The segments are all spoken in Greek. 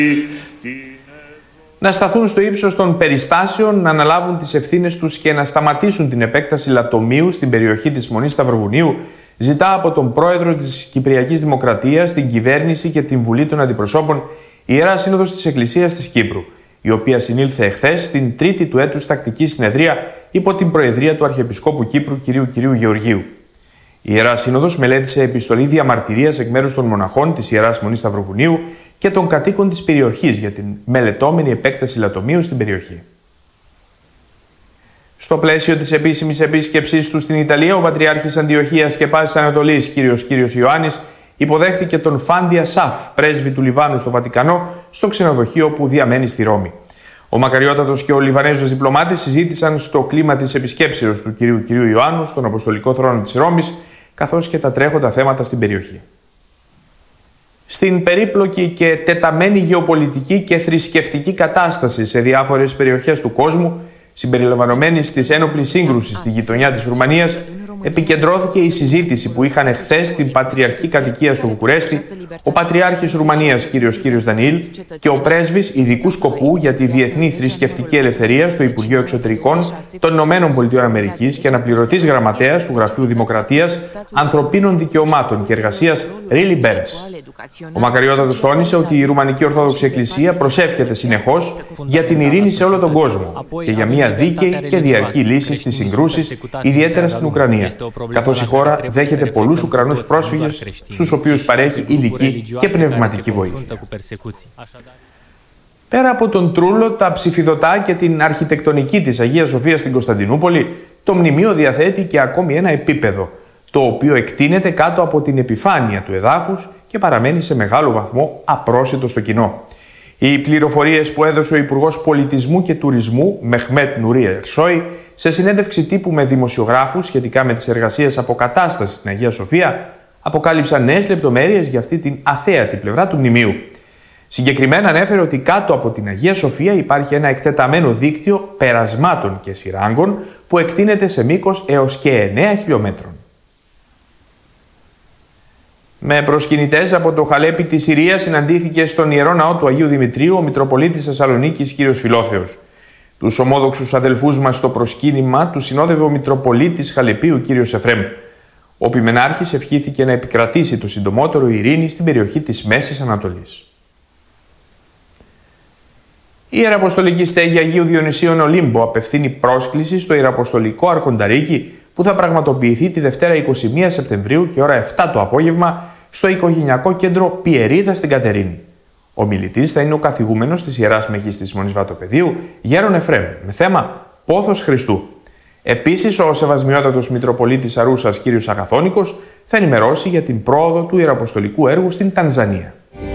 Να σταθούν στο ύψος των περιστάσεων, να αναλάβουν τις ευθύνες τους και να σταματήσουν την επέκταση λατομείου στην περιοχή της Μονής Σταυροβουνίου, ζητά από τον πρόεδρο της Κυπριακής Δημοκρατίας, την κυβέρνηση και την Βουλή των Αντιπροσώπων η Ιερά Σύνοδος της Εκκλησίας της Κύπρου, η οποία συνήλθε εχθές στην τρίτη του έτους τακτική συνεδρία υπό την προεδρία του Αρχιεπισκόπου Κύπρου κ. Γεωργίου. Η Ιερά Σύνοδος μελέτησε επιστολή διαμαρτυρίας εκ μέρους των μοναχών της Ιεράς Μονής Σταυροβουνίου και των κατοίκων της περιοχής για την μελετώμενη επέκταση λατομείου στην περιοχή. Στο πλαίσιο της επίσημης επίσκεψής του στην Ιταλία, ο Πατριάρχης Αντιοχίας και Πάσης Ανατολής κ. Ιωάννης υποδέχθηκε τον Φάντια Σαφ, πρέσβη του Λιβάνου στο Βατικανό, στο ξενοδοχείο που διαμένει στη Ρώμη. Ο μακαριότατος και ο Λιβανέζος διπλωμάτης συζήτησαν στο κλίμα της επισκέψεως του κ. Ιωάννου στον Αποστολικό Θρόνο της Ρώμης, καθώς και τα τρέχοντα θέματα στην περιοχή. Στην περίπλοκη και τεταμένη γεωπολιτική και θρησκευτική κατάσταση σε διάφορες περιοχές του κόσμου, συμπεριλαμβανομένης της ένοπλης σύγκρουσης στη γειτονιά της Ρουμανίας, επικεντρώθηκε η συζήτηση που είχαν εχθές στην Πατριαρχική Κατοικία στο Βουκουρέστι ο Πατριάρχης Ρουμανίας κ. Δανιήλ και ο πρέσβης ειδικού σκοπού για τη διεθνή θρησκευτική ελευθερία στο Υπουργείο Εξωτερικών των ΗΠΑ και αναπληρωτής γραμματέας του Γραφείου Δημοκρατίας, Ανθρωπίνων Δικαιωμάτων και Εργασίας Ρίλι Μπέρες. Ο μακαριότατος τόνισε ότι η Ρουμανική Ορθόδοξη Εκκλησία προσεύχεται συνεχώς για την ειρήνη σε όλο τον κόσμο και για μια δίκαιη και διαρκή λύση στις συγκρούσεις, ιδιαίτερα στην Ουκρανία, καθώς η χώρα δέχεται πολλούς Ουκρανούς πρόσφυγες, στους οποίους παρέχει υλική και πνευματική βοήθεια. Πέρα από τον Τρούλο, τα ψηφιδωτά και την αρχιτεκτονική της Αγίας Σοφίας στην Κωνσταντινούπολη, το μνημείο διαθέτει και ακόμη ένα επίπεδο, το οποίο εκτείνεται κάτω από την επιφάνεια του εδάφους και παραμένει σε μεγάλο βαθμό απρόσιτο στο κοινό. Οι πληροφορίες που έδωσε ο Υπουργός Πολιτισμού και Τουρισμού, Μεχμέτ Νουρί Ερσόη, σε συνέντευξη τύπου με δημοσιογράφους σχετικά με τις εργασίες αποκατάστασης στην Αγία Σοφία, αποκάλυψαν νέες λεπτομέρειες για αυτή την αθέατη πλευρά του μνημείου. Συγκεκριμένα ανέφερε ότι κάτω από την Αγία Σοφία υπάρχει ένα εκτεταμένο δίκτυο περασμάτων και σειράγκων που εκτείνεται σε μήκος έως και 9 χιλιόμετρων. Με προσκυνητές από το Χαλέπι της Συρίας συναντήθηκε στον Ιερό Ναό του Αγίου Δημητρίου ο Μητροπολίτης Θεσσαλονίκης κ. Φιλόθεος. Τους ομόδοξους αδελφούς μας στο προσκύνημα του συνόδευε ο Μητροπολίτης Χαλεπίου κ. Εφρέμ. Ο Πιμενάρχης ευχήθηκε να επικρατήσει το συντομότερο ειρήνη στην περιοχή της Μέσης Ανατολής. Η Ιεραποστολική Στέγη Αγίου Διονυσίων Ολύμπο απευθύνει πρόσκληση στο Ιεραποστολικό Αρχονταρίκι που θα πραγματοποιηθεί τη Δευτέρα 21 Σεπτεμβρίου και ώρα 7 το απόγευμα στο Οικογενειακό Κέντρο Πιερίδα στην Κατερίνη. Ο μιλητής θα είναι ο καθηγούμενος της Ιεράς Μεγής της Μονής Βατοπεδίου, Γέρον Εφρέμ, με θέμα Πόθος Χριστού. Επίσης, ο Σεβασμιότατος Μητροπολίτης Αρούσας κ. Αγαθόνικος θα ενημερώσει για την πρόοδο του ιεραποστολικού έργου στην Τανζανία.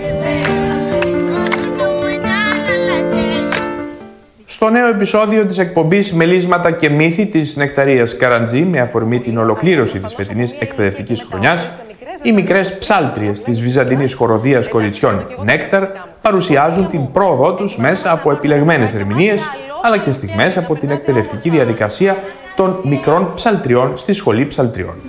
Στο νέο επεισόδιο της εκπομπής «Μελίσματα και μύθοι» της Νεκταρίας Καραντζή, με αφορμή την ολοκλήρωση της φετινής εκπαιδευτικής χρονιάς, οι μικρές ψάλτριες της Βυζαντινής Χοροδίας Κοριτσιών Νέκταρ παρουσιάζουν την πρόοδό τους μέσα από επιλεγμένες ερμηνείες, αλλά και στιγμές από την εκπαιδευτική διαδικασία των μικρών ψαλτριών στη Σχολή Ψαλτριών.